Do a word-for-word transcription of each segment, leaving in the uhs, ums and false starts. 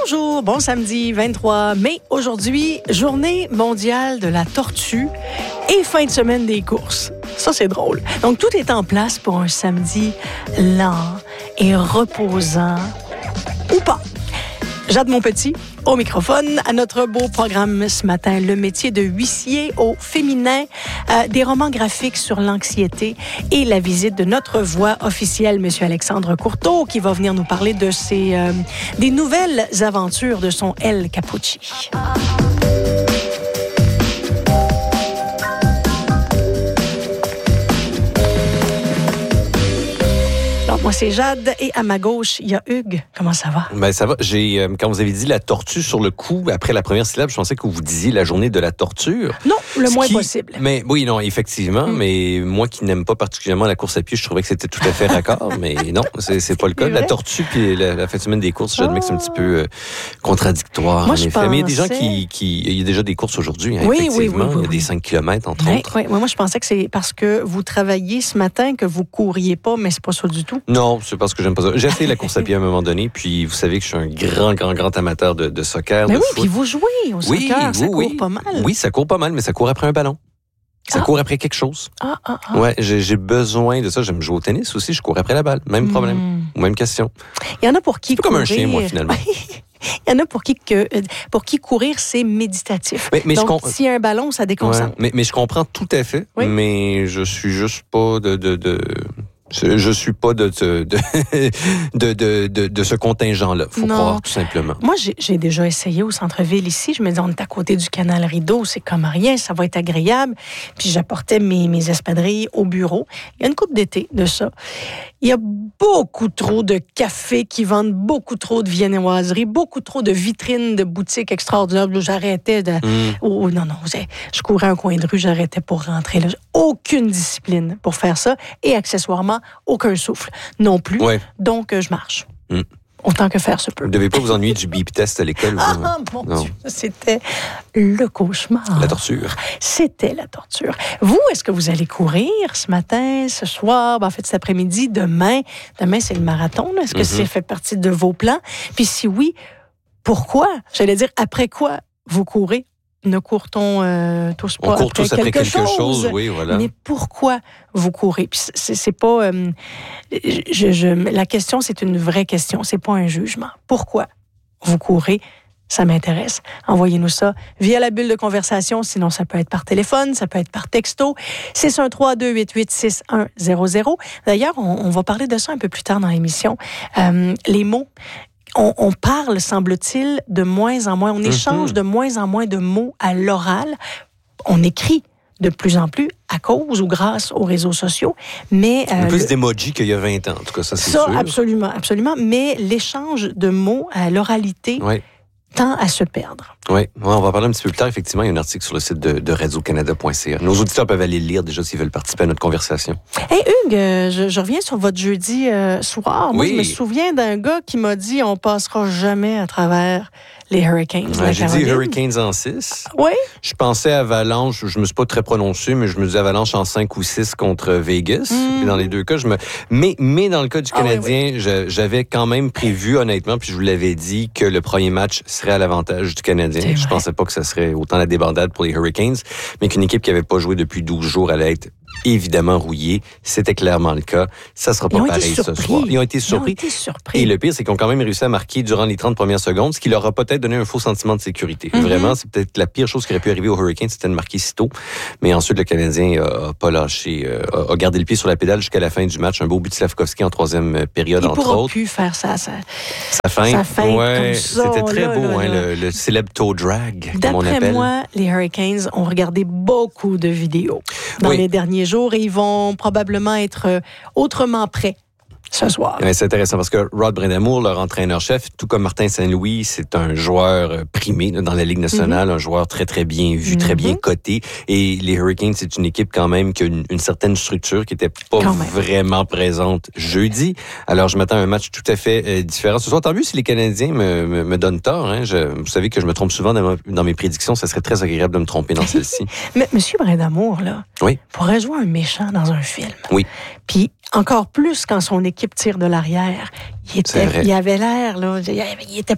Bonjour, bon samedi vingt-trois mai. Aujourd'hui, journée mondiale de la tortue et fin de semaine des courses. Ça, c'est drôle. Donc, tout est en place pour un samedi lent et reposant, ou pas. Jade Monpetit, au microphone, à notre beau programme ce matin, le métier de huissier au féminin, euh, des romans graphiques sur l'anxiété et la visite de notre voix officielle, M. Alexandre Courteau, qui va venir nous parler de ses, euh, des nouvelles aventures de son El Capucci. Moi, c'est Jade et à ma gauche, il y a Hugues. Comment ça va? Ben, ça va. J'ai, euh, quand vous avez dit la tortue sur le coup, après la première syllabe, je pensais que vous disiez la journée de la torture. Non, le Ce moins qui, possible. Mais oui, non, effectivement. Mm. Mais moi qui n'aime pas particulièrement la course à pied, je trouvais que c'était tout à fait raccord. Mais non, c'est, c'est pas le cas. La tortue puis la, la fin de semaine des courses, j'admets oh. que c'est un petit peu euh, contradictoire. Moi, en je effet. pensais... Mais il y a des gens qui, qui, il y a déjà des courses aujourd'hui, hein, oui, effectivement. Oui, oui, oui, il y a des cinq kilomètres, entre oui, autres. Oui, moi, je pensais que c'est parce que vous travailliez ce matin que vous couriez pas, mais c'est pas ça du tout. Non, c'est parce que j'aime pas ça. J'ai essayé la course à pied à un moment donné, puis vous savez que je suis un grand, grand, grand amateur de, de soccer, mais de oui, foot. Puis vous jouez au soccer, oui, ça oui, court oui. pas mal. Oui, ça court pas mal, mais ça court après un ballon. Ça ah. court après quelque chose. Ah, ah, ah. Ouais, j'ai, j'ai besoin de ça. J'aime jouer au tennis aussi, je cours après la balle. Même problème, mm. même question. Il y en a pour qui c'est courir... comme un chien, moi, finalement. Il y en a pour qui, que, pour qui courir, c'est méditatif. Mais, mais Donc, je comp... s'il y a un ballon, ça déconcentre. Ouais, mais, mais je comprends tout à fait, oui. mais je suis juste pas de... de, de... Je, je suis pas de de, de, de, de, de, de ce contingent-là, faut non. croire, tout simplement. Moi, j'ai, j'ai déjà essayé au centre-ville ici. Je me disais, on est à côté du canal Rideau, c'est comme rien, ça va être agréable. Puis j'apportais mes, mes espadrilles au bureau. Il y a une couple d'été de ça. Il y a beaucoup trop de cafés qui vendent beaucoup trop de viennoiseries, beaucoup trop de vitrines de boutiques extraordinaires. J'arrêtais de... Mm. Oh, non, non, je courais un coin de rue, j'arrêtais pour rentrer. Là. Aucune discipline pour faire ça. Et accessoirement, aucun souffle non plus. Ouais. Donc, euh, je marche. Mm. Autant que faire se peut. Vous ne devez pas vous ennuyer du beep test à l'école? Ah, mon non. Dieu, c'était le cauchemar. La torture. C'était la torture. Vous, est-ce que vous allez courir ce matin, ce soir, ben, en fait cet après-midi, demain? Demain, c'est le marathon. Là. Est-ce que mm-hmm. ça fait partie de vos plans? Puis si oui, pourquoi? J'allais dire, après quoi vous courez? Ne court-on euh, tous pas On court après, tous après quelque, quelque chose? chose Oui, voilà. Mais pourquoi vous courez? Puis c'est, c'est pas... Euh, je, je, la question, c'est une vraie question. C'est pas un jugement. Pourquoi vous courez? Ça m'intéresse. Envoyez-nous ça via la bulle de conversation. Sinon, ça peut être par téléphone, ça peut être par texto. six un trois, deux huit huit, six un zéro zéro. D'ailleurs, on, on va parler de ça un peu plus tard dans l'émission. Euh, les mots... On, on parle, semble-t-il, de moins en moins. On échange mm-hmm. de moins en moins de mots à l'oral. On écrit de plus en plus à cause ou grâce aux réseaux sociaux. Mais euh, plus le... d'emojis qu'il y a vingt ans, en tout cas, ça, c'est ça, sûr. Ça, absolument, absolument. Mais l'échange de mots à l'oralité... Oui. tend à se perdre. Oui, ouais, on va parler un petit peu plus tard. Effectivement, il y a un article sur le site de, de radio canada point c a. Nos auditeurs peuvent aller le lire déjà s'ils veulent participer à notre conversation. Hey Hugues, euh, je, je reviens sur votre jeudi euh, soir. Moi, oui. je me souviens d'un gars qui m'a dit on passera jamais à travers les Hurricanes. Ouais, j'ai dit Hurricanes en six. Oui. Je pensais Avalanche, je me suis pas très prononcé, mais je me dis Avalanche en cinq ou six contre Vegas. Mm. Puis dans les deux cas, je me. Mais, mais dans le cas du Canadien, ah, oui, oui. j'avais quand même prévu, honnêtement, puis je vous l'avais dit, que le premier match serait à l'avantage du Canadien. C'est je vrai. pensais pas que ça serait autant la débandade pour les Hurricanes, mais qu'une équipe qui avait pas joué depuis douze jours allait être évidemment rouillé. C'était clairement le cas. Ça sera pas pareil ce soir. Ils ont été surpris. Ils ont été surpris. Et le pire, c'est qu'ils ont quand même réussi à marquer durant les trente premières secondes, ce qui leur a peut-être donné un faux sentiment de sécurité. Mm-hmm. Vraiment, c'est peut-être la pire chose qui aurait pu arriver aux Hurricanes, c'était de marquer si tôt. Mais ensuite, le Canadien a pas lâché, a gardé le pied sur la pédale jusqu'à la fin du match. Un beau but de Slavkovski en troisième période, Il entre autres. Il pourra plus faire ça. Ça, sa fin. Sa fin ouais, comme ça. C'était très là, beau, là, hein, là. Le, le célèbre toe drag, D'après comme on appelle. moi, les Hurricanes ont regardé beaucoup de vidéos dans oui. les derniers jours et ils vont probablement être autrement prêts ce soir. Ouais, c'est intéressant parce que Rod Brind'Amour, leur entraîneur-chef, tout comme Martin Saint-Louis, c'est un joueur primé là, dans la Ligue nationale, mm-hmm. un joueur très, très bien vu, mm-hmm. très bien coté. Et les Hurricanes, c'est une équipe quand même qui a une, une certaine structure qui n'était pas vraiment présente jeudi. Alors, je m'attends à un match tout à fait euh, différent. Ce soir, tant mieux si les Canadiens me, me, me donnent tort. Hein. Je, vous savez que je me trompe souvent dans, ma, dans mes prédictions. Ça serait très agréable de me tromper dans celle-ci. Mais Monsieur Brind'Amour, là, oui. pourrait jouer un méchant dans un film. Oui. Puis encore plus quand son équipe tire de l'arrière. Il, était, il avait l'air, là, il était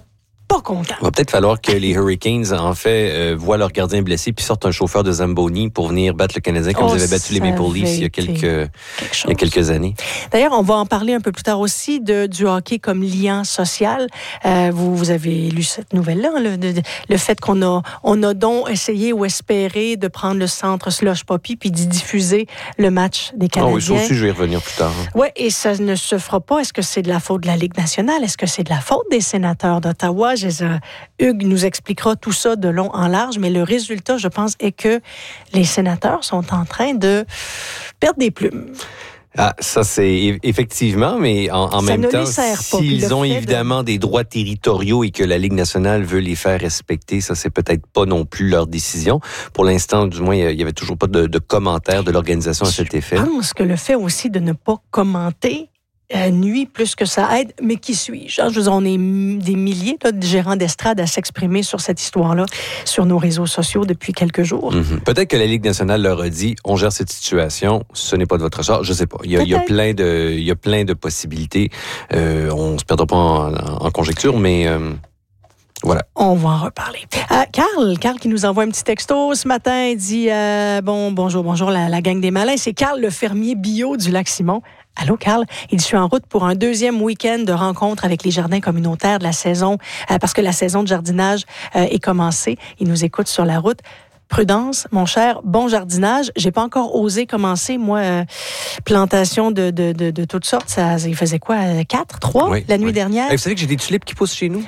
pas contents. Il va peut-être falloir que les Hurricanes, en fait, euh, voient leur gardien blessé puis sortent un chauffeur de Zamboni pour venir battre le Canadien comme oh, ils avaient battu les Maple Leafs il y a quelques, il y a quelques années. D'ailleurs, on va en parler un peu plus tard aussi de, du hockey comme lien social. Euh, vous, vous avez lu cette nouvelle-là, le, de, de, le fait qu'on a, on a donc essayé ou espéré de prendre le centre Slush Poppy puis d'y diffuser le match des Canadiens. Ah oui, ça aussi, je vais y revenir plus tard. Hein. Oui, et ça ne se fera pas. Est-ce que c'est de la faute de la Ligue nationale? Est-ce que c'est de la faute des sénateurs d'Ottawa? Hugues nous expliquera tout ça de long en large, mais le résultat, je pense, est que les sénateurs sont en train de perdre des plumes. Ah, ça, c'est effectivement, mais en, en même temps, s'ils ont évidemment de... des droits territoriaux et que la Ligue nationale veut les faire respecter, ça, c'est peut-être pas non plus leur décision. Pour l'instant, du moins, il y avait toujours pas de, de commentaires de l'organisation à cet effet. Je pense que le fait aussi de ne pas commenter Euh, nuit plus que ça aide, mais qui suis-je? Je veux dire, on est des milliers là, de gérants d'estrade à s'exprimer sur cette histoire-là sur nos réseaux sociaux depuis quelques jours. Mm-hmm. Peut-être que la Ligue nationale leur a dit, on gère cette situation, ce n'est pas de votre sort, je sais pas. Il y a, il y a plein de, il y a plein de possibilités. Euh, on se perdra pas en, en conjecture, mais... Euh Voilà. On va en reparler. Euh, Carl, Carl qui nous envoie un petit texto ce matin, il dit euh, bon, bonjour, bonjour la, la gang des malins. C'est Carl, le fermier bio du Lac-Simon. Allô, Carl? Il dit, je suis en route pour un deuxième week-end de rencontre avec les jardins communautaires de la saison, euh, parce que la saison de jardinage euh, est commencée. Il nous écoute sur la route. Prudence, mon cher, bon jardinage. J'ai pas encore osé commencer, moi, euh, plantation de, de, de, de toutes sortes. Ça, il faisait quoi? Quatre, trois, oui, la nuit oui. dernière? Vous savez que j'ai des tulipes qui poussent chez nous?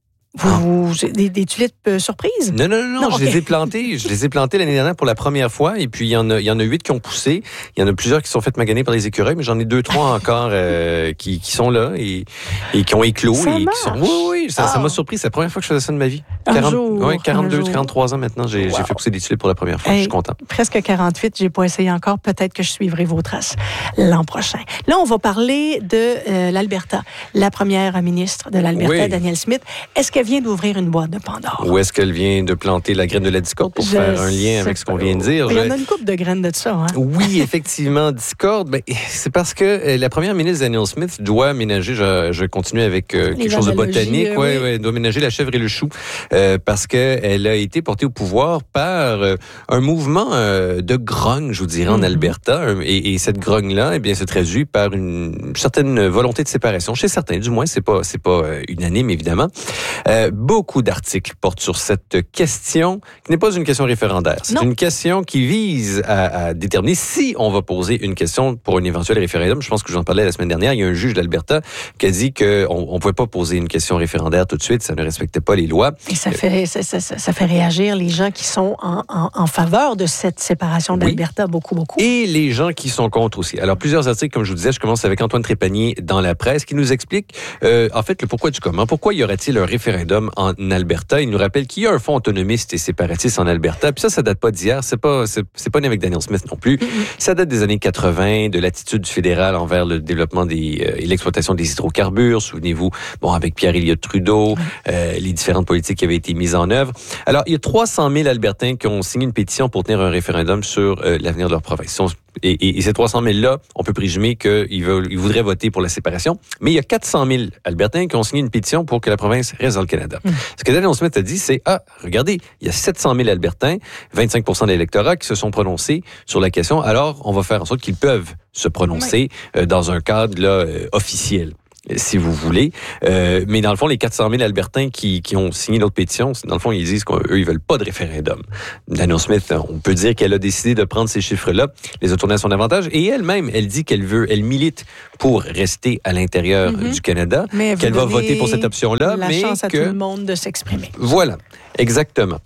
Vous, ah. des, des tulipes euh, surprises? Non, non, non, non, je okay. les ai plantées. Je les ai plantées l'année dernière pour la première fois. Et puis, il y en a, il y en a huit qui ont poussé. Il y en a plusieurs qui sont faites maganer par les écureuils, mais j'en ai deux, trois encore euh, qui, qui sont là et, et qui ont éclos. Ça et marche. qui sont, oui, oui, ça, oh. ça m'a surpris. C'est la première fois que je faisais ça de ma vie. Un quarante, jour, ouais, quarante-deux, un quarante-trois ans maintenant, j'ai, wow. j'ai fait pousser des tulipes pour la première fois. Hey, je suis content. Presque quarante-huit, j'ai pas essayé encore. Peut-être que je suivrai vos traces l'an prochain. Là, on va parler de euh, l'Alberta. La première ministre de l'Alberta, oui. Danielle Smith. Est-ce qu'elle vient d'ouvrir une boîte de Pandore? Ou est-ce qu'elle vient de planter la graine de la discorde pour je faire un lien avec ce qu'on vient de dire? Il y en a une couple de graines de ça, hein? Oui, effectivement, discorde. Ben, c'est parce que la première ministre Danielle Smith doit ménager, je, je continue avec euh, quelque chose de botanique, euh, ouais, oui. ouais, doit ménager la chèvre et le chou, euh, parce qu'elle a été portée au pouvoir par euh, un mouvement euh, de grogne, je vous dirais, mm-hmm. en Alberta. Et, et cette grogne-là, eh bien, se traduit par une certaine volonté de séparation. Chez certains, du moins, c'est pas, c'est pas euh, unanime, évidemment. Euh, beaucoup d'articles portent sur cette question, qui n'est pas une question référendaire. C'est non. une question qui vise à, à déterminer si on va poser une question pour un éventuel référendum. Je pense que j'en parlais la semaine dernière. Il y a un juge d'Alberta qui a dit qu'on ne pouvait pas poser une question référendaire tout de suite. Ça ne respectait pas les lois. Et ça fait, ça, ça, ça fait réagir les gens qui sont en, en, en faveur de cette séparation d'Alberta, oui. beaucoup, beaucoup. Et les gens qui sont contre aussi. Alors, plusieurs articles, comme je vous disais, je commence avec Antoine Trépanier dans la presse, qui nous explique, euh, en fait, le pourquoi du comment. Pourquoi y aurait-il un référendum en Alberta? Il nous rappelle qu'il y a un fonds autonomiste et séparatiste en Alberta. Puis ça, ça date pas d'hier. C'est pas, c'est, c'est pas né avec Danielle Smith non plus. Mm-hmm. Ça date des années quatre-vingts, de l'attitude du fédéral envers le développement des, euh, et l'exploitation des hydrocarbures. Souvenez-vous, bon, avec Pierre Elliott Trudeau, mm-hmm. euh, les différentes politiques qui avaient été mises en œuvre. Alors, il y a trois cent mille Albertains qui ont signé une pétition pour tenir un référendum sur euh, l'avenir de leur province. Et, et, et ces trois cent mille-là, on peut présumer qu'ils veulent, ils voudraient voter pour la séparation. Mais il y a quatre cent mille Albertains qui ont signé une pétition pour que la province reste dans le Canada. Mm. Ce que Danielle Smith a dit, c'est, ah, regardez, il y a sept cent mille Albertains, vingt-cinq pour cent de l'électorat qui se sont prononcés sur la question. Alors, on va faire en sorte qu'ils peuvent se prononcer oui. euh, dans un cadre là, euh, officiel, si vous voulez. Euh, mais dans le fond, les quatre cent mille Albertains qui, qui ont signé l'autre pétition, dans le fond, ils disent qu'eux, ils veulent pas de référendum. Danielle Smith, on peut dire qu'elle a décidé de prendre ces chiffres-là, les a tournés à son avantage, et elle-même, elle dit qu'elle veut, elle milite pour rester à l'intérieur mm-hmm. du Canada, mais qu'elle va voter pour cette option-là, la mais chance à que... tout le monde de s'exprimer. Voilà, exactement.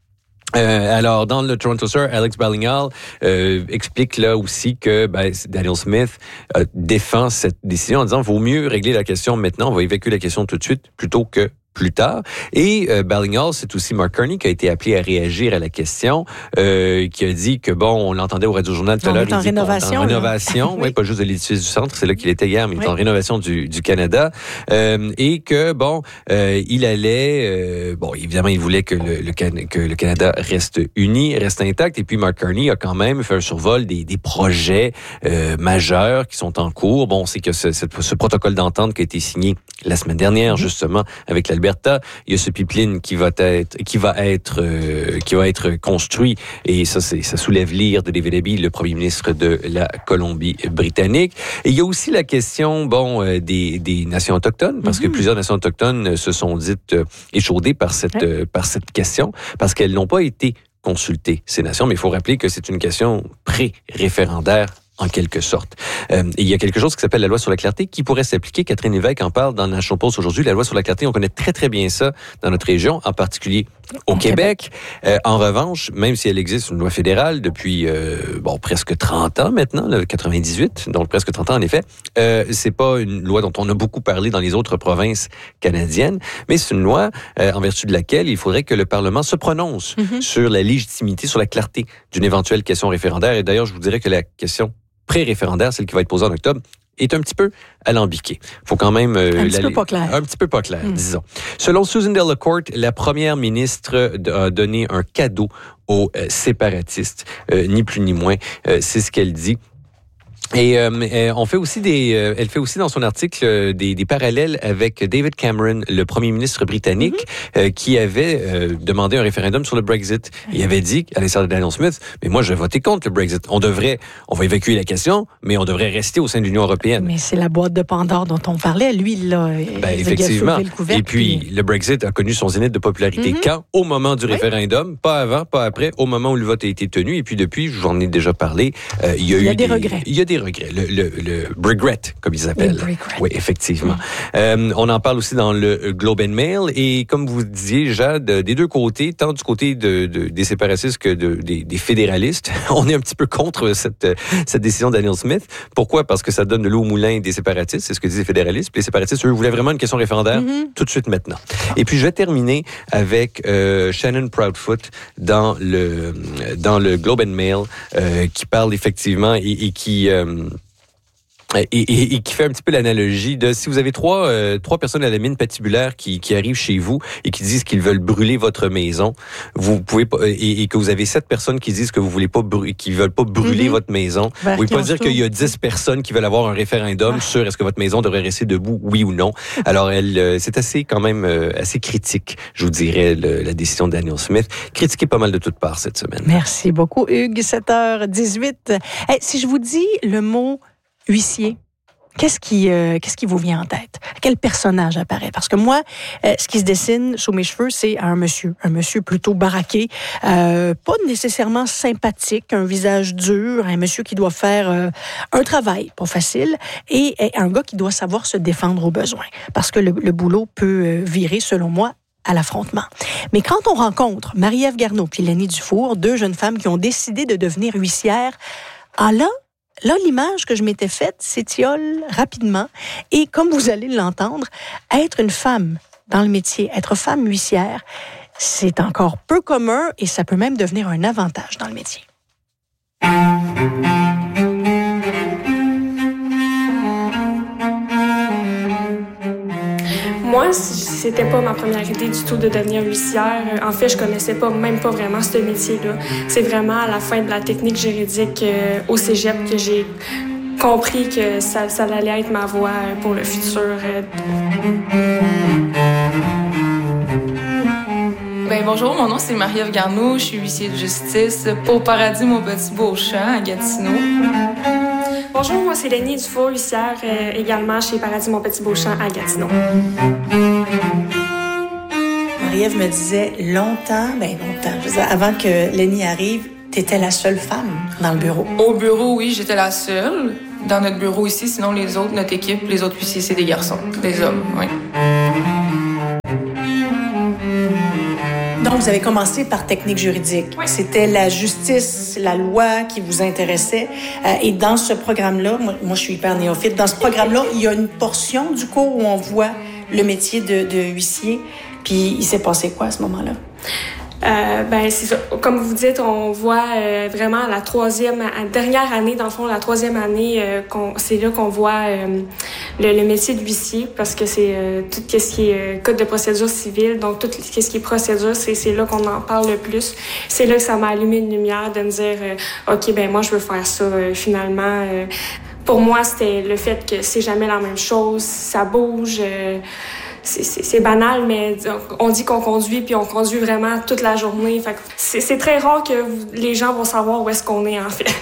Euh, alors, dans le Toronto Star, Alex Ballinghall euh, explique là aussi que ben, Danielle Smith euh, défend cette décision en disant vaut mieux régler la question maintenant, on va évacuer la question tout de suite plutôt que plus tard. Et euh, Ballinghall, c'est aussi Mark Carney qui a été appelé à réagir à la question, euh, qui a dit que, bon, on l'entendait au Radio-Journal tout à l'heure. Il est en rénovation. En rénovation, oui, ouais, pas juste de l'édifice du centre, c'est là qu'il était hier, mais oui. il est en rénovation du, du Canada. Euh, et que, bon, euh, il allait, euh, bon, évidemment, il voulait que le, le, que le Canada reste uni, reste intact. Et puis Mark Carney a quand même fait un survol des, des projets euh, majeurs qui sont en cours. Bon, on sait que ce, ce, ce protocole d'entente qui a été signé la semaine dernière, mmh. justement, avec l'Alberta, l'Alberta, il y a ce pipeline qui va être, qui va être, euh, qui va être construit. Et ça, c'est, ça soulève l'ire de David Eby, le premier ministre de la Colombie-Britannique. Et il y a aussi la question, bon, euh, des, des nations autochtones, parce mm-hmm. que plusieurs nations autochtones se sont dites euh, échaudées par cette, ouais. euh, par cette question, parce qu'elles n'ont pas été consulter ces nations, mais il faut rappeler que c'est une question pré-référendaire en quelque sorte. Euh, et il y a quelque chose qui s'appelle la loi sur la clarté qui pourrait s'appliquer. Catherine Lévesque en parle dans National Post aujourd'hui. La loi sur la clarté, on connaît très, très bien ça dans notre région, en particulier au, au Québec. Québec. Euh, en revanche, même si elle existe une loi fédérale depuis euh, bon presque trente ans maintenant, là, quatre-vingt-dix-huit, donc presque trente ans en effet, euh, c'est pas une loi dont on a beaucoup parlé dans les autres provinces canadiennes, mais c'est une loi euh, en vertu de laquelle il faudrait que le Parlement se prononce mm-hmm. sur la légitimité, sur la clarté d'une éventuelle question référendaire. Et d'ailleurs, je vous dirais que la question pré-référendaire, celle qui va être posée en octobre, est un petit peu alambiquée. Faut quand même... Euh, un petit la... peu pas clair. Un petit peu pas clair, mm. disons. Selon Susan Delacourt, la première ministre a donné un cadeau aux euh, séparatistes, euh, ni plus ni moins. Euh, c'est ce qu'elle dit. Et euh, on fait aussi des, euh, elle fait aussi dans son article euh, des, des parallèles avec David Cameron, le premier ministre britannique, mm-hmm. euh, qui avait euh, demandé un référendum sur le Brexit. Mm-hmm. Il avait dit à l'instar de Daniel Smith, mais moi je vais voter contre le Brexit. On devrait, on va évacuer la question, mais on devrait rester au sein de l'Union européenne. Mais c'est la boîte de Pandore dont on parlait. Lui, là, ben, effectivement. Le couvercle, Et puis puis... le Brexit a connu son zénith de popularité mm-hmm. quand? Au moment du oui. référendum, pas avant, pas après, au moment où le vote a été tenu. Et puis depuis, j'en ai déjà parlé, euh, il y a il y eu a des, des regrets. Il y a des regrets. Le, le, le regret, comme ils appellent. Oui, effectivement. Mm. Euh, on en parle aussi dans le Globe and Mail. Et comme vous disiez, Jade, des deux côtés, tant du côté de, de, des séparatistes que de, des, des fédéralistes, on est un petit peu contre cette, cette décision de Daniel Smith. Pourquoi? Parce que ça donne de l'eau au moulin des séparatistes. C'est ce que disent les fédéralistes. Puis les séparatistes, eux, voulaient vraiment une question référendaire mm-hmm. tout de suite maintenant. Et puis, je vais terminer avec euh, Shannon Proudfoot dans le, dans le Globe and Mail euh, qui parle effectivement et, et qui... Euh, Et, et, et qui fait un petit peu l'analogie de si vous avez trois euh, trois personnes à la mine patibulaire qui, qui arrivent chez vous et qui disent qu'ils veulent brûler votre maison, vous pouvez pas et, et que vous avez sept personnes qui disent que vous voulez pas brûler, qui veulent pas brûler mm-hmm. votre maison, ben, vous pouvez pas dire qu'il y a dix personnes qui veulent avoir un référendum ah. sur est-ce que votre maison devrait rester debout, oui ou non. Alors elle, euh, c'est assez quand même euh, assez critique, je vous dirais, le, la décision de Daniel Smith, critiquée pas mal de toutes parts cette semaine. Merci beaucoup, Hugues. sept heures dix-huit. Hey, si je vous dis le mot huissier, qu'est-ce qui, euh, qu'est-ce qui vous vient en tête? Quel personnage apparaît? Parce que moi, euh, ce qui se dessine sous mes cheveux, c'est un monsieur. Un monsieur plutôt baraqué, euh, pas nécessairement sympathique, un visage dur, un monsieur qui doit faire euh, un travail pas facile et, et un gars qui doit savoir se défendre au besoin. Parce que le, le boulot peut euh, virer, selon moi, à l'affrontement. Mais quand on rencontre Marie-Ève Garneau puis Lénie Dufour, deux jeunes femmes qui ont décidé de devenir huissières, ah là, Là, l'image que je m'étais faite s'étiole rapidement. Et comme vous allez l'entendre, être une femme dans le métier, être femme huissière, c'est encore peu commun et ça peut même devenir un avantage dans le métier. Moi, c'était pas ma première idée du tout de devenir huissière. En fait, je connaissais pas, même pas vraiment ce métier-là. C'est vraiment à la fin de la technique juridique euh, au cégep que j'ai compris que ça, ça allait être ma voie pour le futur. Ben, bonjour, mon nom c'est Marie-Ève Garneau, je suis huissier de justice au Paradis Maupetit-Beauchamp à Gatineau. Bonjour, moi c'est Lénie Dufour, huissière euh, également chez Paradis Maupetit-Beauchamp à Gatineau. Marie-Ève me disait longtemps, ben longtemps, je veux dire, avant que Lénie arrive, t'étais la seule femme dans le bureau. Au bureau, oui, j'étais la seule. Dans notre bureau ici, sinon les autres, notre équipe, les autres huissiers, c'est des garçons, des hommes, oui. Donc, vous avez commencé par technique juridique. Oui. C'était la justice, la loi qui vous intéressait. Euh, et dans ce programme-là, moi, moi, je suis hyper néophyte, dans ce programme-là, il y a une portion du cours où on voit le métier de, de huissier. Puis, il s'est passé quoi à ce moment-là? Euh, ben c'est ça. Comme vous dites, on voit euh, vraiment la troisième, dernière année, dans le fond, la troisième année, euh, qu'on, c'est là qu'on voit euh, le, le métier d'huissier, parce que c'est euh, tout ce qui est euh, code de procédure civile, donc tout ce qui est procédure, c'est, c'est là qu'on en parle le plus. C'est là que ça m'a allumé une lumière de me dire, euh, OK, ben moi, je veux faire ça, euh, finalement. Euh, pour moi, c'était le fait que c'est jamais la même chose, ça bouge, euh, c'est, c'est, c'est banal, mais on dit qu'on conduit, puis on conduit vraiment toute la journée. Fait que c'est, c'est très rare que les gens vont savoir où est-ce qu'on est, en fait.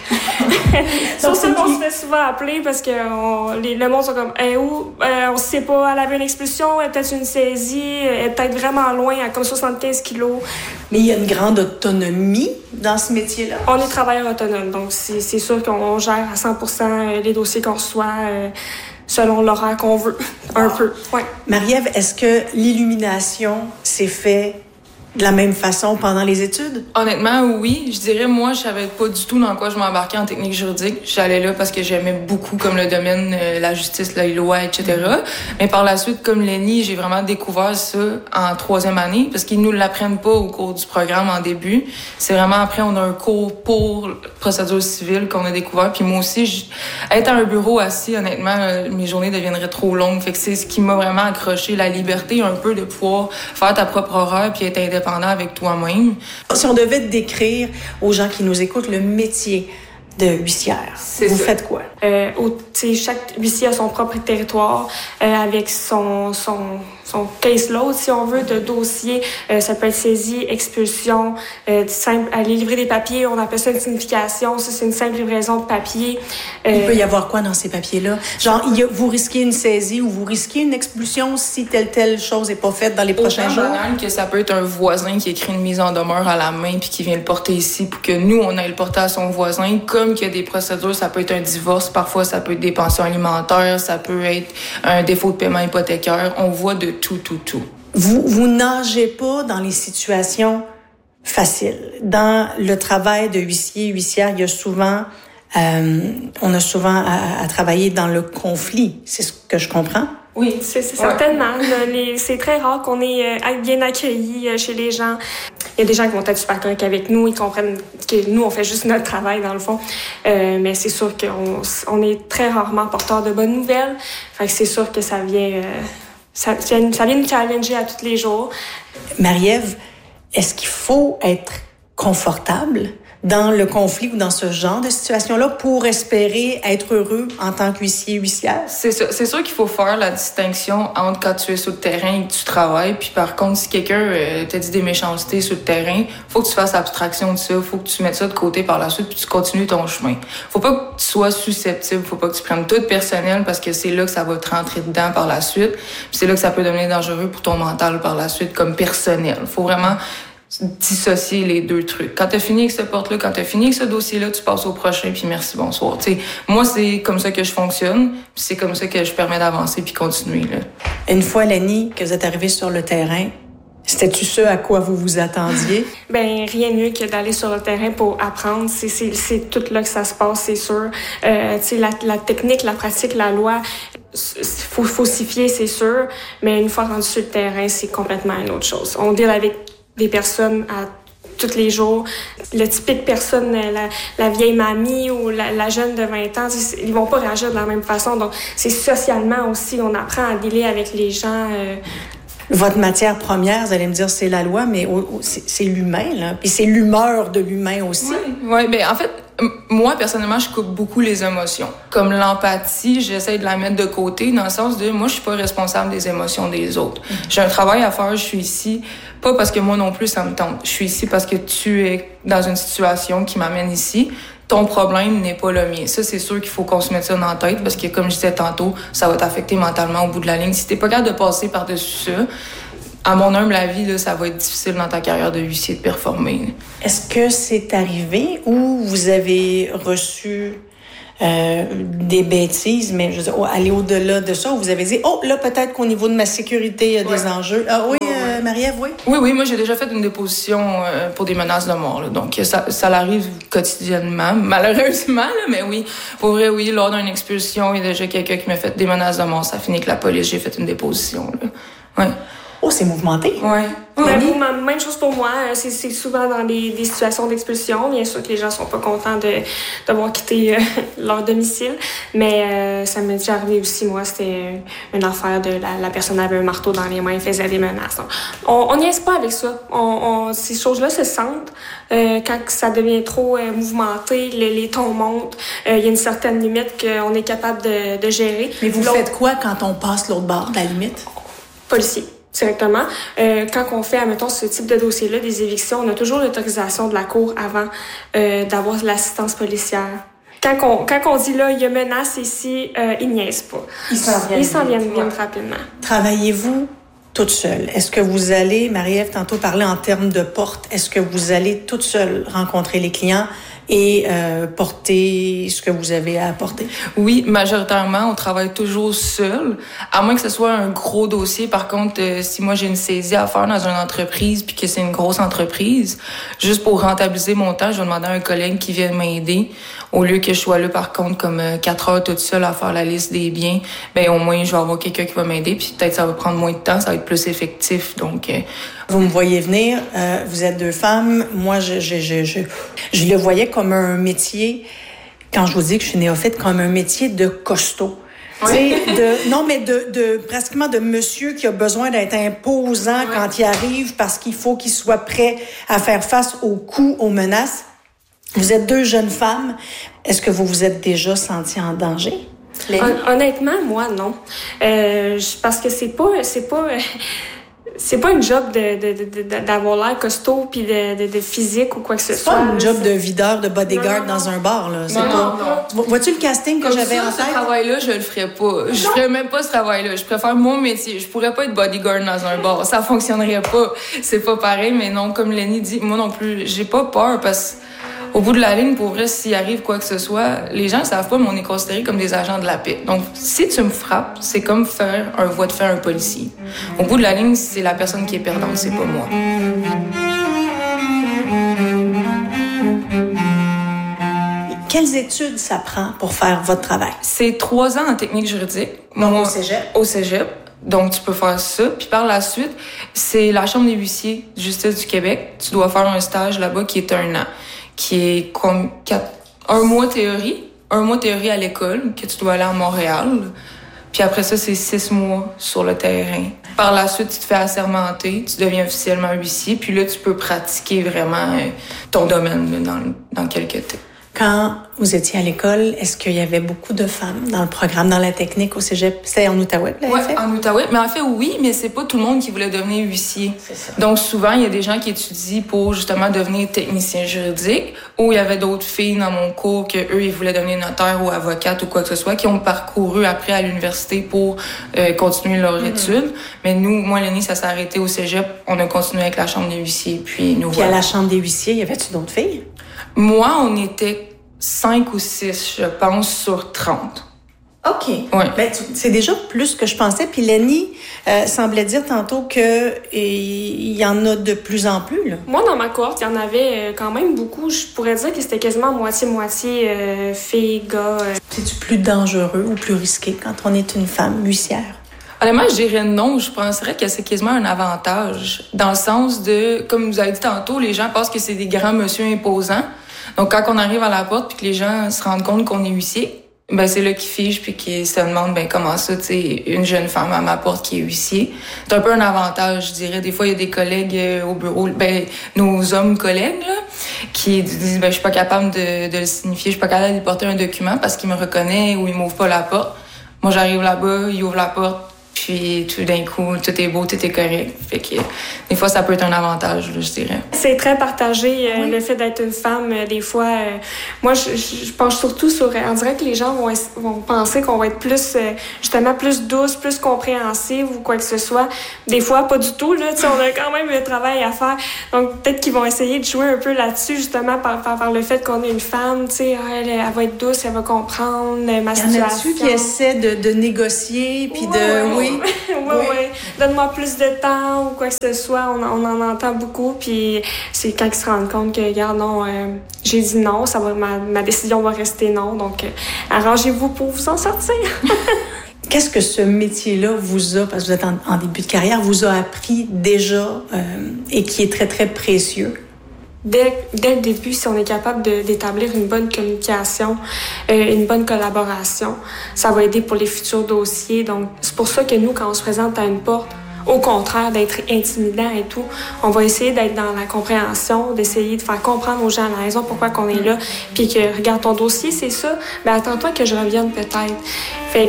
C'est pour ça qu'on se fait souvent appeler, parce que on, les, le monde sont comme hey, « où? Euh, on sait pas, elle avait une expulsion, elle a peut-être une saisie, elle est peut-être vraiment loin, elle a comme soixante-quinze kilos. » Mais il y a une grande autonomie dans ce métier-là? On est travailleur autonome, donc c'est, c'est sûr qu'on gère à cent pour cent les dossiers qu'on reçoit euh, selon l'horaire qu'on veut, un peu. Ouais. Marie-Ève, est-ce que l'illumination s'est fait de la même façon pendant les études? Honnêtement, oui. Je dirais, moi, je savais pas du tout dans quoi je m'embarquais en technique juridique. J'allais là parce que j'aimais beaucoup comme le domaine, euh, la justice, la loi, et cetera. Mais par la suite, comme Lenny, j'ai vraiment découvert ça en troisième année parce qu'ils nous l'apprennent pas au cours du programme en début. C'est vraiment après, on a un cours pour procédure civile qu'on a découvert. Puis moi aussi, je... être à un bureau assis, honnêtement, euh, mes journées deviendraient trop longues. Fait que c'est ce qui m'a vraiment accroché, la liberté un peu de pouvoir faire ta propre horaire puis être indépendant avec toi-même. Si on devait décrire aux gens qui nous écoutent le métier de huissière, c'est vous ça. faites quoi? Euh, au, chaque huissier a son propre territoire euh, avec son, son, son caseload, si on veut, de dossiers. Euh, ça peut être saisie, expulsion, euh, simple, aller livrer des papiers, on appelle ça une signification. Ça, c'est une simple livraison de papier. Euh, il peut y avoir quoi dans ces papiers-là? Genre, il y a, vous risquez une saisie ou vous risquez une expulsion si telle telle chose n'est pas faite dans les prochains jours? Banal que ça peut être un voisin qui écrit une mise en demeure à la main puis qui vient le porter ici pour que nous, on aille le porter à son voisin. Comme qu'il y a des procédures, ça peut être un divorce, parfois ça peut être des pensions alimentaires, ça peut être un défaut de paiement hypothécaire. On voit de tout, tout, tout. Vous, vous nagez pas dans les situations faciles. Dans le travail de huissier, huissière, il y a souvent, euh, on a souvent à, à travailler dans le conflit. C'est ce que je comprends? Oui, c'est, c'est ouais. certainement. Les, c'est très rare qu'on est bien accueillis chez les gens. Il y a des gens qui vont être super corrects avec nous, ils comprennent que nous, on fait juste notre travail, dans le fond. Euh, mais c'est sûr qu'on on est très rarement porteur de bonnes nouvelles. Fait que c'est sûr que ça vient, euh, ça, ça vient nous challenger à tous les jours. Marie-Ève, est-ce qu'il faut être confortable dans le conflit ou dans ce genre de situation-là pour espérer être heureux en tant qu'huissier, huissière? C'est sûr, c'est sûr qu'il faut faire la distinction entre quand tu es sur le terrain et que tu travailles. Puis par contre, si quelqu'un euh, te dit des méchancetés sur le terrain, faut que tu fasses abstraction de ça, faut que tu mettes ça de côté par la suite puis tu continues ton chemin. Faut pas que tu sois susceptible, faut pas que tu prennes tout personnel parce que c'est là que ça va te rentrer dedans par la suite. Puis c'est là que ça peut devenir dangereux pour ton mental par la suite comme personnel. Faut vraiment dissocier les deux trucs. Quand t'as fini avec cette porte-là, quand t'as fini avec ce dossier-là, tu passes au prochain, puis merci, bonsoir. T'sais, moi, c'est comme ça que je fonctionne, puis c'est comme ça que je permets d'avancer puis continuer. Là. Une fois, Lenny, que vous êtes arrivée sur le terrain, c'était-tu ce à quoi vous vous attendiez? Ben rien de mieux que d'aller sur le terrain pour apprendre. C'est, c'est, c'est tout là que ça se passe, c'est sûr. Euh, tu sais, la, la technique, la pratique, la loi, faut, faut s'y fier, c'est sûr. Mais une fois rendu sur le terrain, c'est complètement une autre chose. On deal avec des personnes à tous les jours. Le typique personne, la, la vieille mamie ou la, la jeune de vingt ans, ils vont pas réagir de la même façon. Donc, c'est socialement aussi, on apprend à dealer avec les gens. Euh... Votre matière première, vous allez me dire, c'est la loi, mais oh, oh, c'est, c'est l'humain, là. Puis c'est l'humeur de l'humain aussi. Oui, ouais, ben en fait, moi, personnellement, je coupe beaucoup les émotions. Comme l'empathie, j'essaie de la mettre de côté dans le sens de, moi, je suis pas responsable des émotions des autres. Mm-hmm. J'ai un travail à faire, je suis ici, pas parce que moi non plus, ça me tente. Je suis ici parce que tu es dans une situation qui m'amène ici. Ton problème n'est pas le mien. Ça, c'est sûr qu'il faut qu'on se mette ça dans la tête parce que, comme je disais tantôt, ça va t'affecter mentalement au bout de la ligne. Si t'es pas capable de passer par-dessus ça, à mon humble avis, là, ça va être difficile dans ta carrière de huissier de performer. Est-ce que c'est arrivé ou vous avez reçu euh, des bêtises, mais je veux dire, aller au-delà de ça, où vous avez dit, oh, là, peut-être qu'au niveau de ma sécurité, il y a ouais. des enjeux. Ah oui, euh, Marie-Ève, oui? Oui, oui, moi, j'ai déjà fait une déposition euh, pour des menaces de mort. Là. Donc, ça, ça l'arrive quotidiennement, malheureusement, là, mais oui, pour vrai, oui, lors d'une expulsion, il y a déjà quelqu'un qui m'a fait des menaces de mort. Ça finit avec la police, j'ai fait une déposition. Là. Ouais. Oh, c'est mouvementé. Oui. Ouais, même chose pour moi. C'est, c'est souvent dans des, des situations d'expulsion. Bien sûr que les gens sont pas contents de d'avoir quitté euh, leur domicile. Mais euh, ça m'est déjà arrivé aussi, moi. C'était une affaire de la, la personne avait un marteau dans les mains, faisait des menaces. Donc, on n'y est pas avec ça. On, on, ces choses-là se sentent. Euh, quand ça devient trop euh, mouvementé, les, les tons montent. Il euh, y a une certaine limite qu'on est capable de, de gérer. Mais vous L'autre... faites quoi quand on passe l'autre bord de la limite? policier. Directement. Euh, quand on fait, admettons, ce type de dossier-là, des évictions, on a toujours l'autorisation de la cour avant euh, d'avoir l'assistance policière. Quand on, quand on dit là, il y a menace ici, euh, ils niaisent pas. Ils s'en viennent. Ils s'en viennent bien rapidement. Travaillez-vous toute seule? Est-ce que vous allez, Marie-Ève tantôt parlait en termes de porte, est-ce que vous allez toute seule rencontrer les clients et euh, porter ce que vous avez à apporter? Oui, majoritairement, on travaille toujours seul, à moins que ce soit un gros dossier. Par contre, euh, si moi j'ai une saisie à faire dans une entreprise puis que c'est une grosse entreprise, juste pour rentabiliser mon temps, je vais demander à un collègue qui vienne m'aider. Au lieu que je sois là, par contre, comme euh, quatre heures toute seule à faire la liste des biens, ben au moins je vais avoir quelqu'un qui va m'aider puis peut-être ça va prendre moins de temps, ça va être plus effectif. Donc, euh, vous me voyez venir, euh, vous êtes deux femmes. Moi, je, je, je, je, je le voyais comme un métier, quand je vous dis que je suis néophyte, comme un métier de costaud. Oui. De, non, mais de, de pratiquement de monsieur qui a besoin d'être imposant oui. quand il arrive parce qu'il faut qu'il soit prêt à faire face aux coups, aux menaces. Vous êtes deux jeunes femmes. Est-ce que vous vous êtes déjà senties en danger? Hon- honnêtement, moi, non. Euh, parce que c'est pas... C'est pas C'est pas une job de, de, de, de, d'avoir l'air costaud puis de, de, de physique ou quoi que ce c'est soit. C'est pas une job de videur, de bodyguard non, dans un bar, là. C'est non, pas... non. Vois-tu le casting que Comme j'avais ça, en tête? Ce travail-là, je le ferais pas. Je ferais même pas ce travail-là. Je préfère mon métier. Je pourrais pas être bodyguard dans un bar. Ça fonctionnerait pas. C'est pas pareil, mais non, comme Lenny dit, moi non plus, j'ai pas peur parce au bout de la ligne, pour vrai, s'il arrive quoi que ce soit, les gens ne savent pas, mais on est considérés comme des agents de la paix. Donc, si tu me frappes, c'est comme faire un voie de fait à un policier. Au bout de la ligne, c'est la personne qui est perdante, c'est pas moi. Quelles études ça prend pour faire votre travail? C'est trois ans en technique juridique. Donc, moi, au cégep? Au cégep. Donc, tu peux faire ça. Puis par la suite, c'est la Chambre des huissiers de justice du Québec. Tu dois faire un stage là-bas qui est un an. Qui est comme quatre, un mois théorie, un mois théorie à l'école, que tu dois aller à Montréal. Puis après ça, c'est six mois sur le terrain. Par la suite, tu te fais assermenter, tu deviens officiellement huissier, puis là, tu peux pratiquer vraiment ton domaine là, dans, dans quelques temps. Quand vous étiez à l'école, est-ce qu'il y avait beaucoup de femmes dans le programme, dans la technique au cégep? C'était en Outaouais, là, Oui, en Outaouais. Mais en fait, oui, mais c'est pas tout le monde qui voulait devenir huissier. C'est ça. Donc, souvent, il y a des gens qui étudient pour, justement, devenir technicien juridique, ou il y avait d'autres filles dans mon cours que eux, ils voulaient devenir notaire ou avocate ou quoi que ce soit, qui ont parcouru après à l'université pour euh, continuer leur mm-hmm. études. Mais nous, moi, Lenny, ça s'est arrêté au cégep. On a continué avec la Chambre des huissiers, puis nous Puis voilà. à la Chambre des huissiers, y avait-tu d'autres filles? Moi, on était cinq ou six, je pense, sur trente. OK. Ouais. Ben, c'est déjà plus que je pensais. Puis Lenny euh, semblait dire tantôt que il y en a de plus en plus, là. Moi, dans ma cohorte, il y en avait quand même beaucoup. Je pourrais dire que c'était quasiment moitié-moitié euh, filles, gars. Euh. C'est-tu plus dangereux ou plus risqué quand on est une femme huissière? Honnêtement, je dirais non. Je penserais que c'est quasiment un avantage. Dans le sens de, comme vous avez dit tantôt, les gens pensent que c'est des grands monsieur imposants. Donc, quand on arrive à la porte puis que les gens se rendent compte qu'on est huissier, ben c'est là qu'ils figent puis qu'ils se demandent ben comment ça, tu sais, une jeune femme à ma porte qui est huissier. C'est un peu un avantage, je dirais. Des fois, il y a des collègues euh, au bureau, ben nos hommes collègues là, qui disent ben je suis pas capable de, de le signifier, je suis pas capable de lui porter un document parce qu'il me reconnaît ou il m'ouvre pas la porte. Moi, j'arrive là-bas, il ouvre la porte. Puis tout d'un coup, tout est beau, tout est correct. Fait que des fois, ça peut être un avantage, là, je dirais. C'est très partagé, euh, oui. le fait d'être une femme. Euh, des fois, euh, moi, je, je pense surtout sur... On dirait que les gens vont, vont penser qu'on va être plus, euh, justement, plus douce, plus compréhensive ou quoi que ce soit. Des fois, pas du tout, là. Tu sais, on a quand même un travail à faire. Donc, peut-être qu'ils vont essayer de jouer un peu là-dessus, justement, par, par, par le fait qu'on est une femme. Tu sais, elle, elle va être douce, elle va comprendre ma situation. Il y en a-tu qui essaient de, de négocier, puis ouais, de... Ouais. Oui. oui, oui, oui. Donne-moi plus de temps ou quoi que ce soit. On, on en entend beaucoup. Puis c'est quand ils se rendent compte que, regarde, non, euh, j'ai dit non, ça va, ma, ma décision va rester non. Donc, euh, arrangez-vous pour vous en sortir. Qu'est-ce que ce métier-là vous a, parce que vous êtes en, en début de carrière, vous a appris déjà euh, et qui est très, très précieux? Dès, dès le début, si on est capable de, d'établir une bonne communication, euh, une bonne collaboration, ça va aider pour les futurs dossiers. Donc, c'est pour ça que nous, quand on se présente à une porte, au contraire d'être intimidant et tout, on va essayer d'être dans la compréhension, d'essayer de faire comprendre aux gens la raison pourquoi qu'on est là, puis que, regarde, ton dossier, c'est ça, mais attends-toi que je revienne peut-être. Fait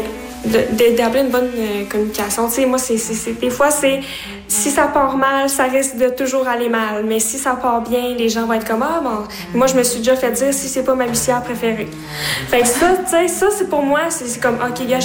d'établir une bonne euh, communication. Tu sais, moi, c'est, c'est, c'est, des fois, c'est si ça part mal, ça risque de toujours aller mal. Mais si ça part bien, les gens vont être comme « Ah, bon... » Moi, je me suis déjà fait dire si c'est pas ma huissière préférée. Fait que ça, tu sais, ça, c'est pour moi, c'est, c'est comme « OK, gars,